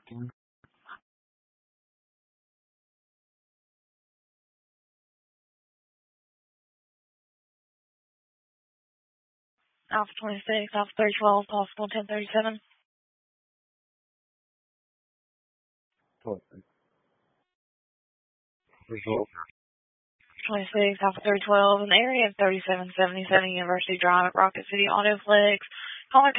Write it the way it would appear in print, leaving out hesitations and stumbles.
Alpha 26, Alpha 312, possible 1037. 26, Alpha 312, in the area of 3777 University Drive at Rocket City Autoflex. Caller